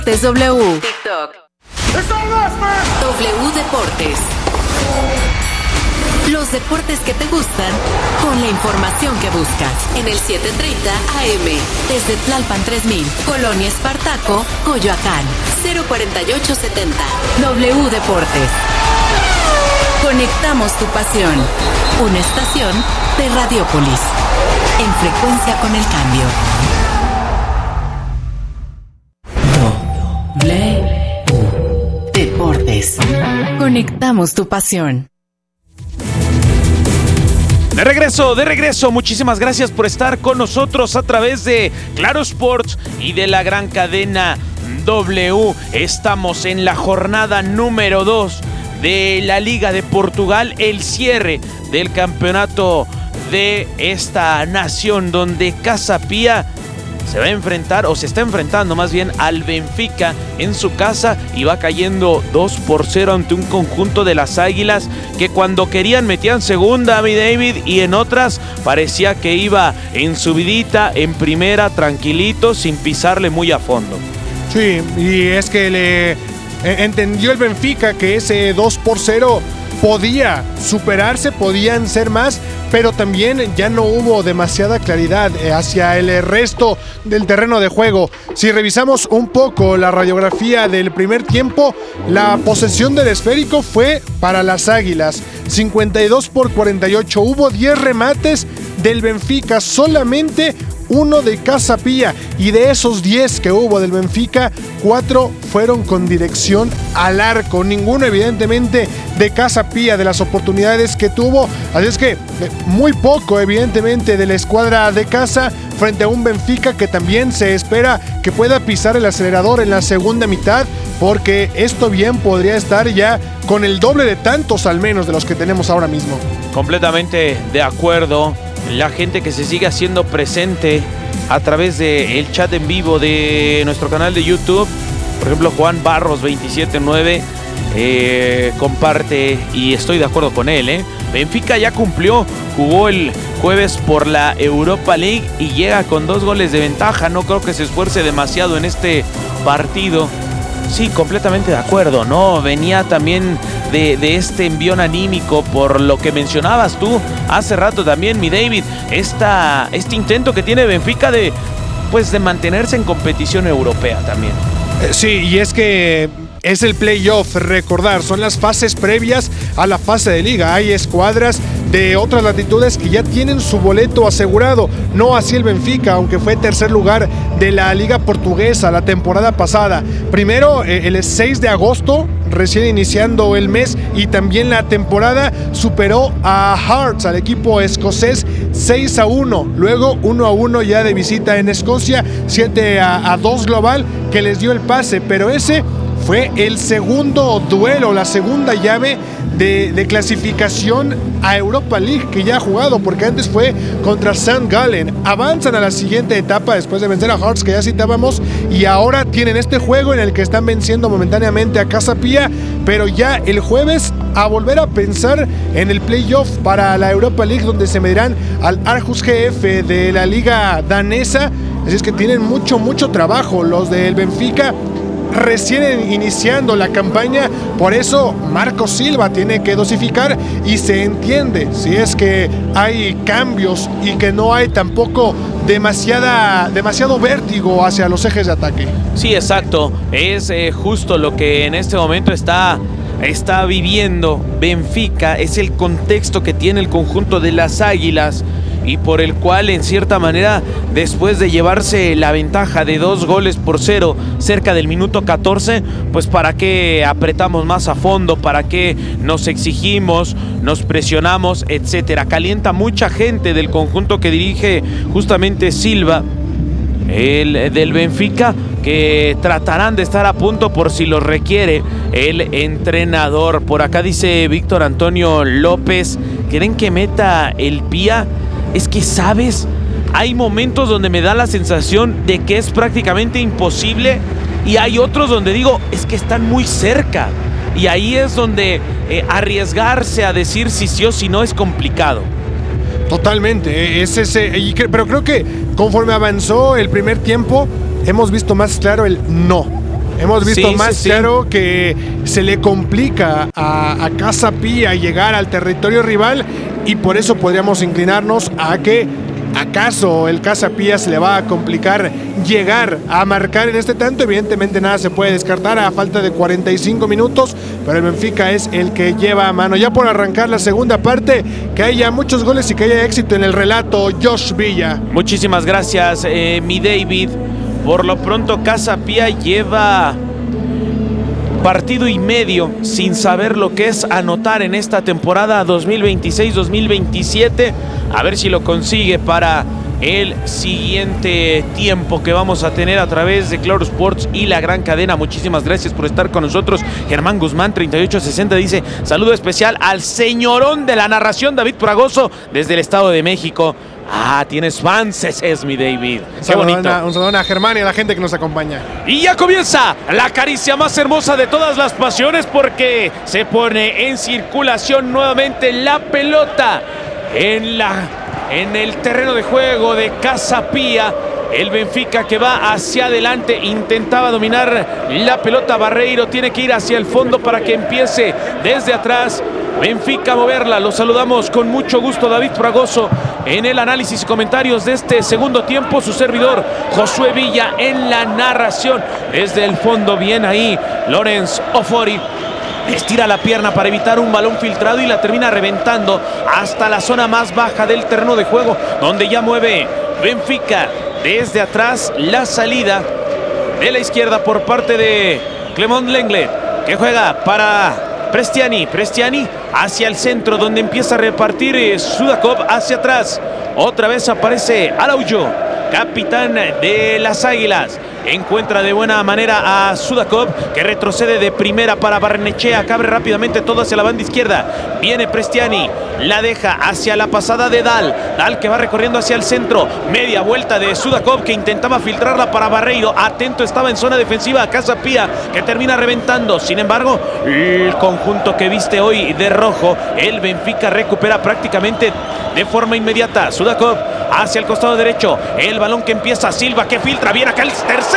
Deportes W. TikTok. W Deportes. Los deportes que te gustan con la información que buscas. En el 7:30 AM. Desde Tlalpan 3000, Colonia Espartaco, Coyoacán. 04870. W Deportes. Conectamos tu pasión. Una estación de Radiópolis. En frecuencia con el cambio. W Deportes. Conectamos tu pasión. De regreso, muchísimas gracias por estar con nosotros a través de Claro Sports y de la gran cadena W. Estamos en la jornada número 2 de la Liga de Portugal, el cierre del campeonato de esta nación, donde Casa Pia se va a enfrentar, o se está enfrentando más bien, al Benfica en su casa y va cayendo 2-0 ante un conjunto de las Águilas que cuando querían metían segunda, mi David, y en otras parecía que iba en subidita, en primera, tranquilito, sin pisarle muy a fondo. Sí, y es que le entendió el Benfica que ese 2-0 podía superarse, podían ser más, pero también ya no hubo demasiada claridad hacia el resto del terreno de juego. Si revisamos un poco la radiografía del primer tiempo, la posesión del esférico fue para las Águilas, 52-48. Hubo 10 remates del Benfica, solamente uno de Casa Pia, y de esos 10 que hubo del Benfica, 4 fueron con dirección al arco, ninguno evidentemente de Casa Pia, de las oportunidades que tuvo. Así es que muy poco evidentemente de la escuadra de casa frente a un Benfica que también se espera que pueda pisar el acelerador en la segunda mitad, porque esto bien podría estar ya con el doble de tantos al menos de los que tenemos ahora mismo. Completamente de acuerdo. La gente que se sigue haciendo presente a través del chat en vivo de nuestro canal de YouTube, por ejemplo Juan Barros 279 comparte, y estoy de acuerdo con él. Benfica ya cumplió, jugó el jueves por la Europa League y llega con 2 goles de ventaja. No creo que se esfuerce demasiado en este partido. Sí, completamente de acuerdo, ¿no? Venía también de este envión anímico por lo que mencionabas tú hace rato también, mi David, este intento que tiene Benfica de mantenerse en competición europea también. Sí, y es que es el playoff, recordar, son las fases previas a la fase de liga. Hay escuadras de otras latitudes que ya tienen su boleto asegurado, no así el Benfica, aunque fue tercer lugar de la Liga Portuguesa la temporada pasada. Primero, el 6 de agosto, recién iniciando el mes y también la temporada, superó a Hearts, al equipo escocés, 6-1. Luego 1-1 ya de visita en Escocia, 7-2 global, que les dio el pase, pero ese fue el segundo duelo, la segunda llave de clasificación a Europa League que ya ha jugado, porque antes fue contra St. Gallen. Avanzan a la siguiente etapa después de vencer a Hearts, que ya citábamos, y ahora tienen este juego en el que están venciendo momentáneamente a Casa Pia, pero ya el jueves a volver a pensar en el playoff para la Europa League, donde se medirán al Aarhus GF de la liga danesa. Así es que tienen mucho trabajo los del Benfica, recién iniciando la campaña. Por eso Marco Silva tiene que dosificar, y se entiende si es que hay cambios y que no hay tampoco demasiado vértigo hacia los ejes de ataque. Sí, exacto, es justo lo que en este momento está viviendo Benfica, es el contexto que tiene el conjunto de las Águilas, y por el cual, en cierta manera, después de llevarse la ventaja de 2-0 cerca del minuto 14, pues para qué apretamos más a fondo, para qué nos exigimos, nos presionamos, etcétera. Calienta mucha gente del conjunto que dirige justamente Silva, el del Benfica, que tratarán de estar a punto por si lo requiere el entrenador. Por acá dice Víctor Antonio López, ¿creen que meta el Pia? Es que, ¿sabes? Hay momentos donde me da la sensación de que es prácticamente imposible, y hay otros donde digo, es que están muy cerca. Y ahí es donde arriesgarse a decir si sí o si no es complicado. Totalmente, pero creo que conforme avanzó el primer tiempo, hemos visto más claro el no. Hemos visto Sí, más sí, sí. claro que se le complica a Casa Pía llegar al territorio rival y por eso podríamos inclinarnos a que acaso el Casa Pía se le va a complicar llegar a marcar en este tanto. Evidentemente nada se puede descartar a falta de 45 minutos, pero el Benfica es el que lleva a mano. Ya por arrancar la segunda parte, que haya muchos goles y que haya éxito en el relato. Josh Villa. Muchísimas gracias, mi David. Por lo pronto, Casa Pía lleva partido y medio sin saber lo que es anotar en esta temporada 2026-2027. A ver si lo consigue para el siguiente tiempo que vamos a tener a través de Claro Sports y la gran cadena. Muchísimas gracias por estar con nosotros. Germán Guzmán 3860 dice: saludo especial al señorón de la narración, David Fragoso, desde el Estado de México. Ah, tienes fans, ese es mi David. Qué bonito. Un saludo a Germán y a la gente que nos acompaña. Y ya comienza la caricia más hermosa de todas las pasiones, porque se pone en circulación nuevamente la pelota en el terreno de juego de Casa Pía. El Benfica que va hacia adelante, intentaba dominar la pelota. Barreiro tiene que ir hacia el fondo para que empiece desde atrás Benfica a moverla. Los saludamos con mucho gusto, David Fragoso, en el análisis y comentarios de este segundo tiempo. Su servidor, Josué Villa, en la narración. Desde el fondo, bien ahí, Lorenz Ofori. Estira la pierna para evitar un balón filtrado y la termina reventando hasta la zona más baja del terreno de juego, donde ya mueve Benfica desde atrás. La salida de la izquierda por parte de Clement Lenglet, que juega para Prestiani hacia el centro, donde empieza a repartir Sudakov hacia atrás. Otra vez aparece Araujo, capitán de las Águilas. Encuentra de buena manera a Sudakov, que retrocede de primera para Barnechea. Cabre rápidamente todo hacia la banda izquierda. Viene Prestiani, la deja hacia la pasada de Dal. Dal que va recorriendo hacia el centro. Media vuelta de Sudakov, que intentaba filtrarla para Barreiro. Atento estaba en zona defensiva Casa Pía, que termina reventando. Sin embargo, el conjunto que viste hoy de rojo, el Benfica, recupera prácticamente de forma inmediata. Sudakov hacia el costado derecho. El balón que empieza Silva, que filtra. Viene acá el tercer